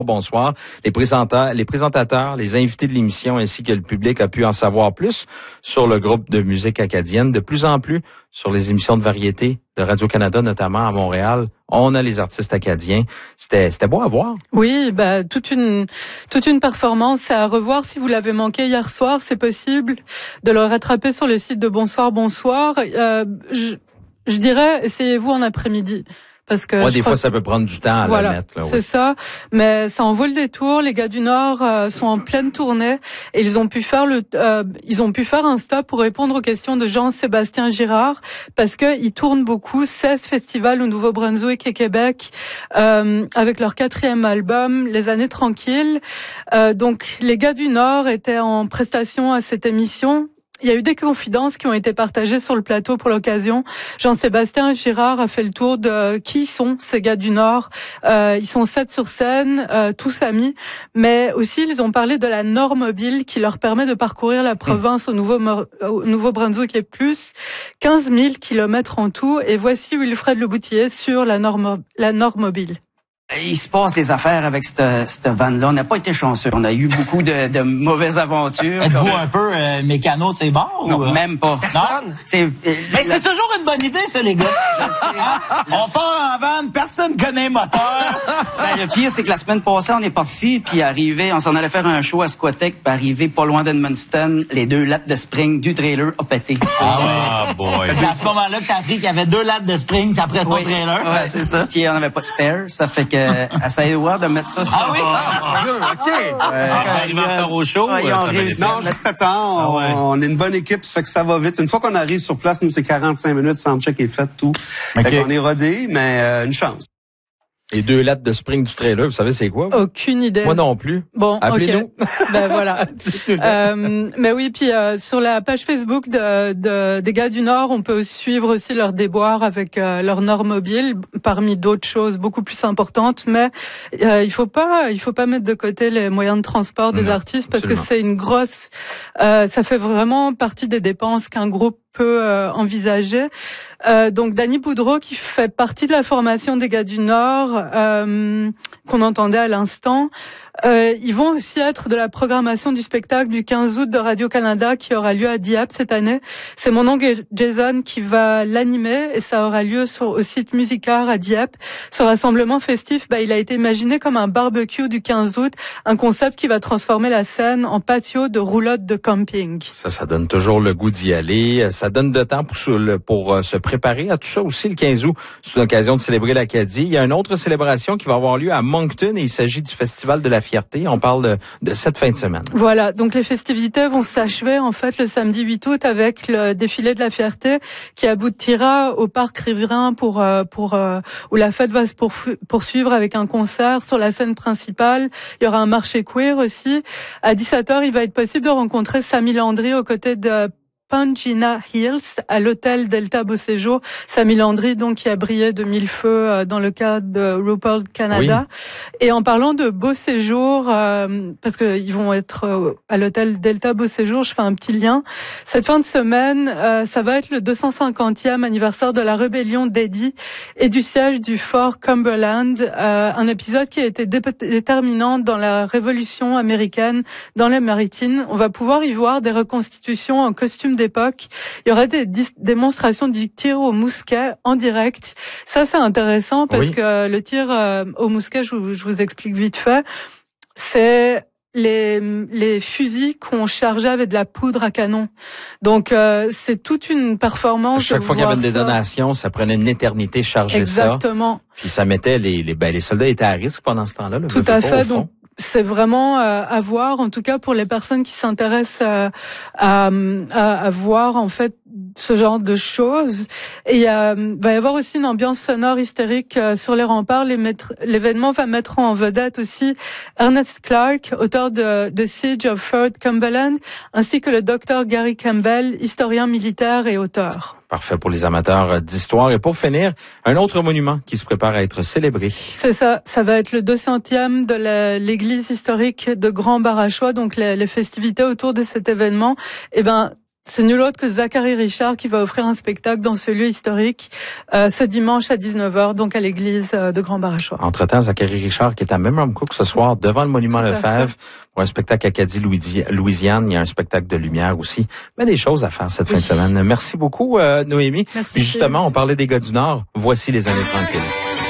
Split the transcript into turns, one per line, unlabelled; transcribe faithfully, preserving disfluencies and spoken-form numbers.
Bonsoir. Les présentateurs, les présentateurs, les invités de l'émission ainsi que le public a pu en savoir plus sur le groupe de musique acadienne. De plus en plus sur les émissions de variété de Radio-Canada, notamment à Montréal. On a les artistes acadiens. C'était, c'était beau à voir.
Oui, bah, toute une, toute une performance à revoir. Si vous l'avez manqué hier soir, c'est possible de le rattraper sur le site de Bonsoir, Bonsoir. Euh, je, je dirais, essayez-vous en après-midi. Parce que
ouais, des fois, ça peut prendre du temps à
voilà,
la mettre. Là,
c'est
oui.
ça. Mais ça en vaut le détour. Les gars du Nord euh, sont en pleine tournée et ils ont pu faire le, euh, ils ont pu faire un stop pour répondre aux questions de Jean-Sébastien Girard parce que ils tournent beaucoup, seize festivals au Nouveau-Brunswick et Québec euh, avec leur quatrième album, Les Années Tranquilles. Euh, donc les gars du Nord étaient en prestation à cette émission. Il y a eu des confidences qui ont été partagées sur le plateau pour l'occasion. Jean-Sébastien Girard a fait le tour de qui sont ces gars du Nord. Euh, ils sont sept sur scène, euh, tous amis, mais aussi ils ont parlé de la Normobile qui leur permet de parcourir la province au, Nouveau, au Nouveau-Brunswick et plus, quinze mille kilomètres en tout. Et voici Wilfred Leboutillier sur la, Normo, la Normobile.
Il se passe des affaires avec cette, cette van-là. On n'a pas été chanceux. On a eu beaucoup de, de mauvaises aventures.
Êtes-vous un peu euh, mécano de ces bords?
Non,
ou...
même pas.
Personne?
C'est, euh,
Mais
la...
c'est toujours une bonne idée, ça, les gars. Hein? On part en van, personne connaît moteur.
Ben, le pire, c'est que la semaine passée, on est parti, puis arrivé, on s'en allait faire un show à Squatec, puis arrivé pas loin d'Edmundston, les deux lattes de spring du trailer ont pété.
Ah ouais. boy. C'est à ce moment-là que t'as appris qu'il y avait deux lattes de spring après ton
oui.
trailer.
Ouais, c'est ça. Puis on n'avait pas de spare, ça fait que essayez de mettre ça sur.
Ah oui? Ah,
OK.
Euh, arrivé à faire au show?
Ouais, ils ont réussi.
Non, juste attends. On, ah ouais. on est une bonne équipe, ça fait que ça va vite. Une fois qu'on arrive sur place, nous, c'est quarante-cinq minutes, soundcheck est fait, tout. Okay. Fait qu'on est rodé, mais euh, une chance.
Les deux lattes de spring du trailer, vous savez c'est quoi?
Aucune idée.
Moi non plus.
Bon,
appelez-nous.
Okay. Ben voilà. euh, mais oui, puis euh, sur la page Facebook de, de des gars du Nord, on peut suivre aussi leur déboire avec euh, leur Normobile, parmi d'autres choses beaucoup plus importantes. Mais euh, il faut pas, il faut pas mettre de côté les moyens de transport des
non,
artistes parce
absolument.
que c'est une grosse, euh, ça fait vraiment partie des dépenses qu'un groupe peut euh, envisager. Euh, donc Danny Boudreau qui fait partie de la formation des gars du Nord euh, qu'on entendait à l'instant. Euh, ils vont aussi être de la programmation du spectacle du quinze août de Radio-Canada qui aura lieu à Dieppe cette année. C'est mon oncle Jason qui va l'animer et ça aura lieu sur, au site Musicart à Dieppe. Ce rassemblement festif, bah, il a été imaginé comme un barbecue du quinze août, un concept qui va transformer la scène en patio de roulotte de camping.
Ça, ça donne toujours le goût d'y aller. Ça donne de temps pour, pour euh, se préparer à tout ça aussi. Le quinze août, c'est une occasion de célébrer l'Acadie. Il y a une autre célébration qui va avoir lieu à Moncton et il s'agit du Festival de la Fierté. On parle de, de cette fin de semaine.
Voilà, donc les festivités vont s'achever en fait le samedi huit août avec le défilé de la Fierté qui aboutira au parc riverain pour pour où la fête va se poursuivre avec un concert sur la scène principale. Il y aura un marché queer aussi. À dix-sept heures, il va être possible de rencontrer Samy Landry aux côtés de Pangina Hills à l'hôtel Delta Beau Séjour. Samy Landry, donc, qui a brillé de mille feux dans le cadre de RuPaul Canada. Oui. Et en parlant de Beau Séjour, euh, parce que ils vont être à l'hôtel Delta Beau Séjour, je fais un petit lien. Cette fin de semaine, euh, ça va être le deux cent cinquantième anniversaire de la rébellion d'Eddie et du siège du fort Cumberland, euh, un épisode qui a été dé- déterminant dans la révolution américaine dans les Maritimes. On va pouvoir y voir des reconstitutions en costume d'époque. Il y aurait des dis- démonstrations du tir au mousquet en direct. Ça, c'est intéressant parce
oui.
que le tir euh, au mousquet, je vous, je vous explique vite fait, c'est les les fusils qu'on chargeait avec de la poudre à canon. Donc euh, c'est toute une performance.
Chaque fois qu'il y avait une détonation, ça prenait une éternité charger
Exactement.
ça.
Exactement.
Puis ça mettait les les ben les soldats étaient à risque pendant ce temps-là. Là,
Tout à fait. Donc c'est vraiment euh, à voir, en tout cas pour les personnes qui s'intéressent euh, à, à, à voir en fait ce genre de choses. Et il euh, va y avoir aussi une ambiance sonore hystérique euh, sur les remparts. Les mettre, l'événement va mettre en vedette aussi Ernest Clark, auteur de, de Siege of Fort Cumberland, ainsi que le docteur Gary Campbell, historien militaire et auteur.
Parfait pour les amateurs d'histoire. Et pour finir, un autre monument qui se prépare à être célébré.
C'est ça. Ça va être le deux centième de la, l'église historique de Grand Barachois. Donc les, les festivités autour de cet événement, eh ben, C'est nul autre que Zachary Richard qui va offrir un spectacle dans ce lieu historique euh, ce dimanche à dix-neuf heures, donc à l'église de Grand-Barachois.
Entre-temps, Zachary Richard qui est à Memram Cook ce soir devant le monument Lefebvre pour un spectacle Acadie Louisiane. Il y a un spectacle de lumière aussi. Mais des choses à faire cette oui. fin de semaine. Merci beaucoup, euh, Noémie.
Merci.
Puis justement, on parlait des gars du Nord. Voici les années tranquilles.